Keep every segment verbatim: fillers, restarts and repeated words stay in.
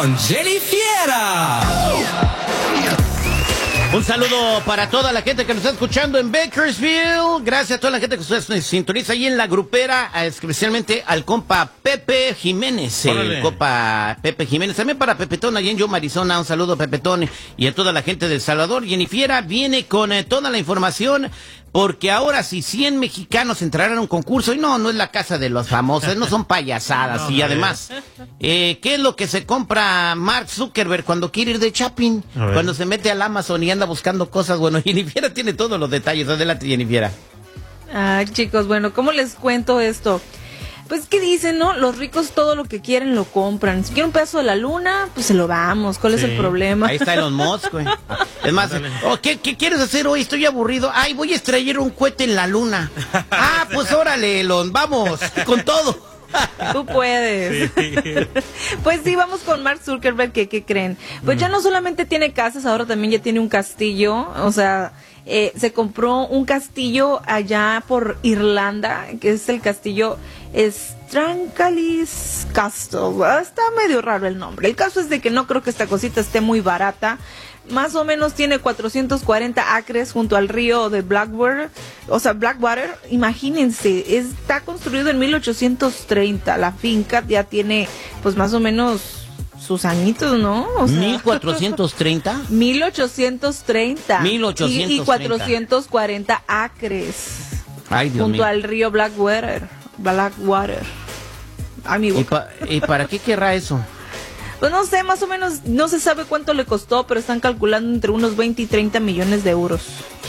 con Jenny Fiera. Un saludo para toda la gente que nos está escuchando en Bakersfield. Gracias a toda la gente que se sintoniza ahí en la grupera, especialmente al compa Pepe Jiménez. Órale. El compa Pepe Jiménez. También para Pepetón, allí en Yuma, Arizona. Un saludo, Pepetón, y a toda la gente de El Salvador. Jenny Fiera viene con eh, toda la información. Porque ahora si cien mexicanos entrarán a un concurso, y no, no es la casa de los famosos, no son payasadas, no, y además, eh, ¿qué es lo que se compra Mark Zuckerberg cuando quiere ir de shopping? Cuando se mete al Amazon y anda buscando cosas. Bueno, Jenny Fiera tiene todos los detalles. Adelante, Jenny Fiera. Ay, chicos, bueno, ¿cómo les cuento esto? Pues, ¿qué dicen, no? Los ricos todo lo que quieren lo compran. Si quieren un pedazo de la luna, pues se lo damos. ¿Cuál sí. es el problema? Ahí está Elon Musk, güey. Es más, oh, ¿qué, ¿qué quieres hacer hoy? Estoy aburrido. Ay, voy a estrellar un cohete en la luna. Ah, pues órale, Elon, vamos, con todo. Tú puedes. Sí. Pues sí, vamos con Mark Zuckerberg, que ¿qué creen? Pues mm. ya no solamente tiene casas, ahora también ya tiene un castillo. O sea, eh, se compró un castillo allá por Irlanda, que es el castillo Strancalis Castle. Está medio raro el nombre. El caso es de que no creo que esta cosita esté muy barata. Más o menos tiene cuatrocientos cuarenta acres junto al río de Blackwater. O sea, Blackwater, imagínense, está construido en mil ochocientos treinta. La finca ya tiene, pues más o menos sus añitos, ¿no? O sea, ¿mil cuatrocientos treinta? mil ochocientos treinta. mil ochocientos treinta. Y, y cuatrocientos cuarenta acres. Ay, Dios junto mío. al río Blackwater. Blackwater. Amigo. ¿Y, pa, ¿Y para qué querrá eso? Pues no sé, más o menos, no se sabe cuánto le costó, pero están calculando entre unos veinte y treinta millones de euros.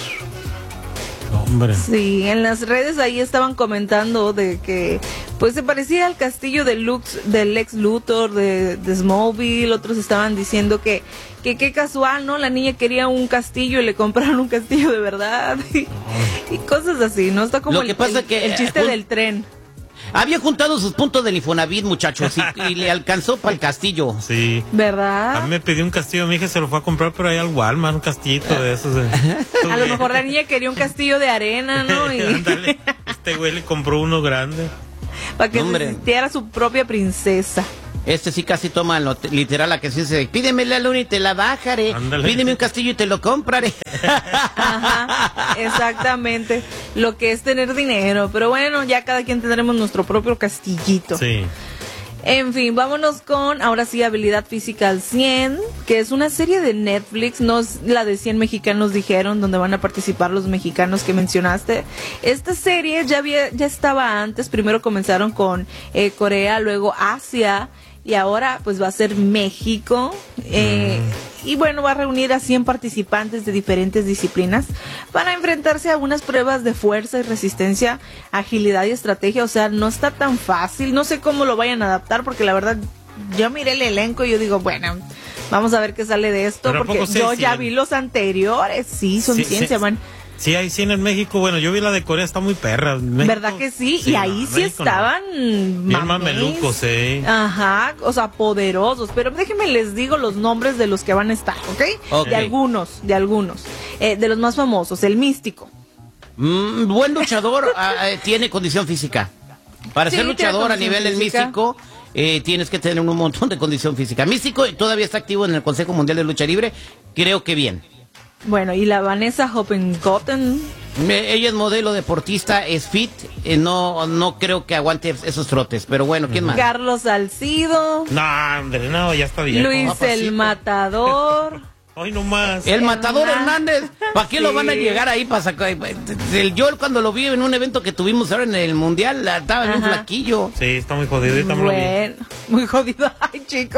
Hombre. Sí, en las redes ahí estaban comentando de que pues se parecía al castillo de Lux, del Lex Luthor de, de Smallville. Otros estaban diciendo que que qué casual, ¿no? La niña quería un castillo y le compraron un castillo de verdad y, y cosas así, ¿no? Está como Lo que el, pasa el, que, el chiste eh, del tren. Había juntado sus puntos del Infonavit, muchachos, y, y le alcanzó para el castillo. Sí. ¿Verdad? A mí me pidió un castillo, mi hija se lo fue a comprar, pero ahí al Walmart, un castillito de esos. Eh. A lo mejor la niña quería un castillo de arena, ¿no? Y... Ándale, este güey le compró uno grande. Para que Hombre. se sintiera su propia princesa. Este sí casi toma lo literal, la que sí se pídeme la luna y te la bajaré. Ándale. Pídeme un castillo y te lo compraré. Ajá, exactamente. Lo que es tener dinero. Pero bueno, ya cada quien tendremos nuestro propio castillito. Sí. En fin, vámonos con, ahora sí, Habilidad Física al cien, que es una serie de Netflix, no es la de cien mexicanos dijeron, donde van a participar los mexicanos que mencionaste. Esta serie ya había, ya estaba antes, primero comenzaron con eh, Corea, luego Asia, y ahora pues va a ser México. Eh, mm. Y bueno, va a reunir a cien participantes de diferentes disciplinas para enfrentarse a unas pruebas de fuerza y resistencia, agilidad y estrategia. O sea, no está tan fácil. No sé cómo lo vayan a adaptar, porque la verdad, yo miré el elenco y yo digo, bueno, vamos a ver qué sale de esto, pero porque yo ya cien. vi los anteriores. Sí, son sí, ciencia, sí. man. Sí, hay cien en México. Bueno, yo vi la de Corea, está muy perra. México, ¿verdad que sí? sí Y ahí no, sí México estaban no. Bien mamelucos, sí. Ajá, o sea, poderosos. Pero déjenme les digo los nombres de los que van a estar, ¿ok? okay. De algunos, de algunos. Eh, de los más famosos, el Místico. Mm, buen luchador, uh, tiene condición física. Para Sí, ser luchador a nivel del Místico, eh, tienes que tener un montón de condición física. Místico todavía está activo en el Consejo Mundial de Lucha Libre. Creo que bien. Bueno, y la Vanessa Hoppengotten. Ella es modelo, deportista, es fit, eh, no no creo que aguante esos trotes, pero bueno, ¿quién más? Carlos Salcido. No, hombre, no, ya está bien. Luis el Matador. Hoy no más. El Matador Hernández, ¿para qué Sí. lo van a llegar ahí para sacar? El, yo cuando lo vi en un evento que tuvimos ahora en el Mundial, estaba bien flaquillo. Sí, está muy jodido. Ahorita me lo vi. Bueno, muy jodido. Ay, chico.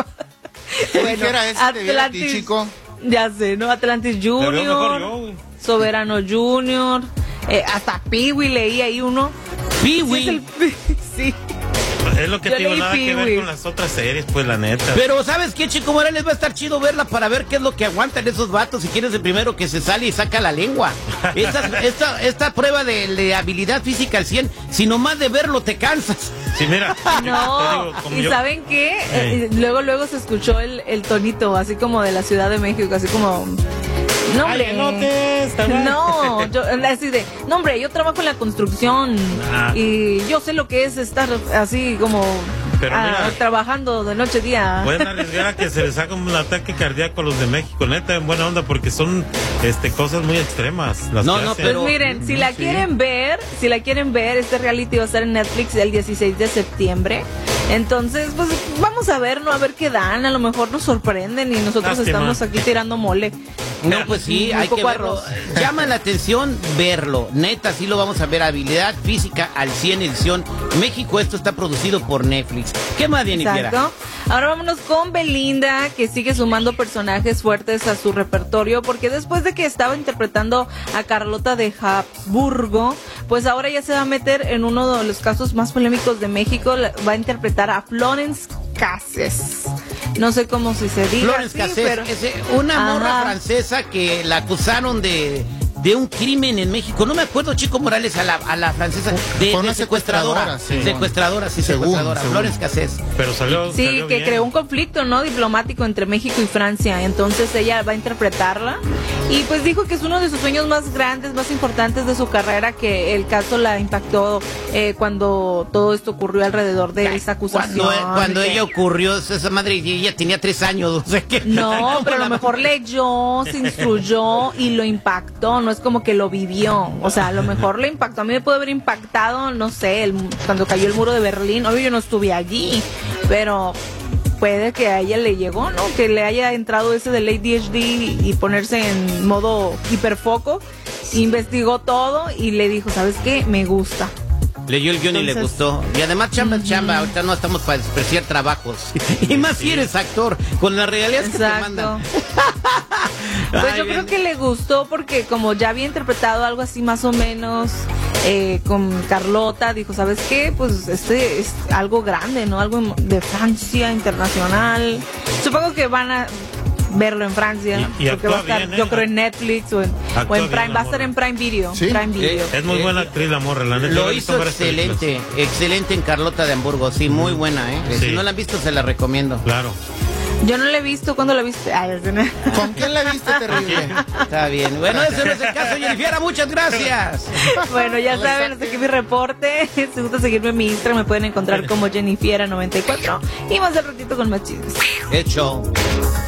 Bueno, era ese te viera a ti, chico. Ya sé, ¿no? Atlantis Junior, yo, Soberano Junior, eh, hasta Peewee leí ahí uno. Peewee. Sí, es, el, sí. Es lo que Yo tiene leí nada que ver Pee-wee. con las otras series, pues la neta. Pero ¿sabes qué, Chico Morales? Va a estar chido verla para ver qué es lo que aguantan esos vatos. Si quieres el primero que se sale y saca la lengua. Esta, esta, esta prueba de, de habilidad física al cien, si nomás de verlo te cansas. Sí, mira. No, digo, como ¿y yo- saben qué? Eh, luego, luego se escuchó el, el tonito, así como de la Ciudad de México, así como... No, hombre. Alienotes, también. No, yo, así de, no, hombre, yo trabajo en la construcción Ah. y yo sé lo que es estar así como Pero ah, mira, trabajando de noche día. Pueden arriesgar a que se les haga un ataque cardíaco a los de México, neta, en buena onda, porque son este cosas muy extremas. Las no, que no, hacen. pero Pues miren, si la sí. quieren ver, si la quieren ver, este reality va a estar en Netflix el dieciséis de septiembre. Entonces, pues vamos a ver, ¿no? A ver qué dan. A lo mejor nos sorprenden y nosotros Lástima. estamos aquí tirando mole. No, pues sí, Muy hay que poco verlo. arroz. Llama la atención verlo. Neta, sí lo vamos a ver. Habilidad física al cien edición México. Esto está producido por Netflix. ¿Qué más, Jennifer? Exacto. Ahora vámonos con Belinda, que sigue sumando personajes fuertes a su repertorio, porque después de que estaba interpretando a Carlota de Habsburgo, pues ahora ya se va a meter en uno de los casos más polémicos de México. Va a interpretar a Florence Cassés. No sé cómo si se diga. Florence así, Cassés, pero... es una morra Ajá. francesa que la acusaron de, de un crimen en México. No me acuerdo, Chico Morales, a la, a la francesa. De, Fue una de secuestradora. secuestradora, sí. Secuestradora, sí, Según, secuestradora. según. Florence Cassés. Pero salió. Sí, salió que bien. creó un conflicto, ¿no? Diplomático entre México y Francia. Entonces ella va a interpretarla. Y pues dijo que es uno de sus sueños más grandes, más importantes de su carrera, que el caso la impactó eh, cuando todo esto ocurrió alrededor de esa acusación. Cuando, cuando que- ella ocurrió, esa madre, y ella tenía tres años. O sea que, No, pero a lo la- mejor leyó, se instruyó y lo impactó. No es como que lo vivió. O sea, a lo mejor le impactó. A mí me puede haber impactado, no sé, el, cuando cayó el muro de Berlín. Obvio, yo no estuve allí, pero puede que a ella le llegó, ¿no? Que le haya entrado ese del A D H D y ponerse en modo hiperfoco. Investigó todo y le dijo, ¿sabes qué? Me gusta. Leyó el guión y le Entonces- gustó. Y además, chamba, es chamba. Ahorita no estamos para despreciar trabajos. Y más si eres actor, con las regalías que te Exacto. mandan. Pues Ay, yo bien. creo que le gustó porque como ya había interpretado algo así más o menos eh, con Carlota, dijo, ¿sabes qué? Pues este es algo grande, ¿no? Algo de Francia, internacional. Supongo que van a verlo en Francia. Y- y porque va a actúa estar, bien, yo ¿eh? creo, en Netflix o en, Actúa o en bien Prime. la Va a estar morra. en Prime Video. ¿Sí? Prime Video. Eh, Es muy buena actriz la morra, la neta. yo la Lo he visto hizo en varias películas. excelente, excelente en Carlota de Hamburgo, sí, muy buena, ¿eh? Sí. Si no la han visto, se la recomiendo. Claro. Yo no la he visto. ¿Cuándo la viste? Ay, es una- ¿Con quién la viste terrible? Está bien. Bueno, ese no es el caso, Jennifer, muchas gracias. Bueno, ya saben, hasta aquí mi reporte. Si gusta seguirme en mi Instagram, me pueden encontrar como Jennifiera noventa y cuatro. Y más al ratito con más chismes. Hecho.